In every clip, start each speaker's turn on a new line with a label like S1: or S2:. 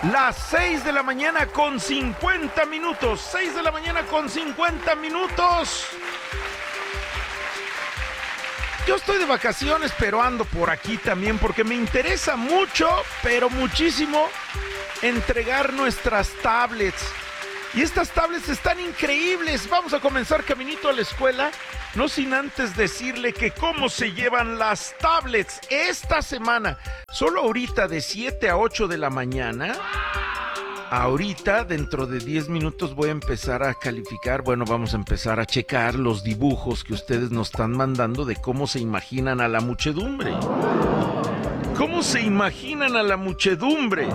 S1: Las 6 de la mañana con 50 minutos. 6 de la mañana con 50 minutos. Yo estoy de vacaciones, pero ando por aquí también porque me interesa mucho, pero muchísimo, entregar nuestras tablets. Y estas tablets están increíbles. Vamos a comenzar caminito a la escuela, no sin antes decirle que cómo se llevan las tablets esta semana. Solo ahorita de 7 a 8 de la mañana. Ahorita, dentro de 10 minutos voy a empezar a calificar, vamos a empezar a checar los dibujos que ustedes nos están mandando de cómo se imaginan a la muchedumbre. ¿Cómo se imaginan a la muchedumbre?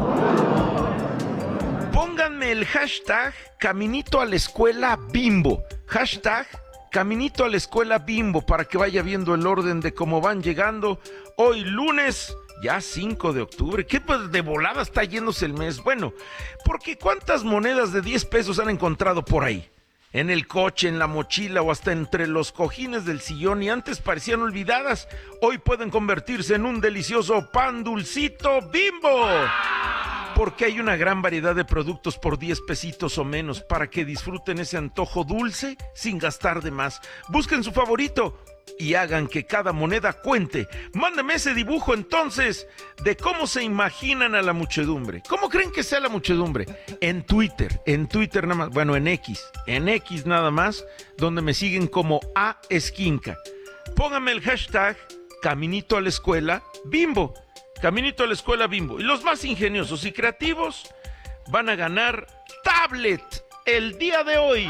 S1: Pónganme el hashtag Caminito a la Escuela Bimbo. Hashtag Caminito a la Escuela Bimbo para que vaya viendo el orden de cómo van llegando. Hoy lunes, ya 5 de octubre. ¿Qué pues de volada está yéndose el mes? Bueno, porque ¿cuántas monedas de 10 pesos han encontrado por ahí? En el coche, en la mochila o hasta entre los cojines del sillón, y antes parecían olvidadas. Hoy pueden convertirse en un delicioso pan dulcito Bimbo. Porque hay una gran variedad de productos por 10 pesitos o menos para que disfruten ese antojo dulce sin gastar de más. Busquen su favorito y hagan que cada moneda cuente. Mándame ese dibujo entonces de cómo se imaginan a la muchedumbre. ¿Cómo creen que sea la muchedumbre? En Twitter nada más, en X nada más, donde me siguen como A Esquinca. Pónganme el hashtag Caminito a la Escuela Bimbo. Caminito a la Escuela Bimbo. Y los más ingeniosos y creativos van a ganar tablet el día de hoy.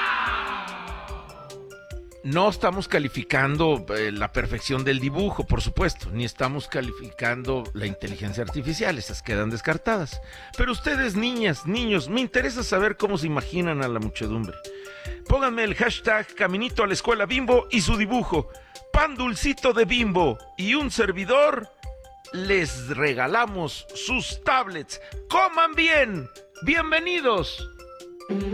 S1: No estamos calificando la perfección del dibujo, por supuesto, ni estamos calificando la inteligencia artificial, esas quedan descartadas. Pero ustedes, niñas, niños, me interesa saber cómo se imaginan a la muchedumbre. Pónganme el hashtag Caminito a la Escuela Bimbo y su dibujo, pan dulcito de Bimbo, y un servidor les regalamos sus tablets. ¡Coman bien! ¡Bienvenidos!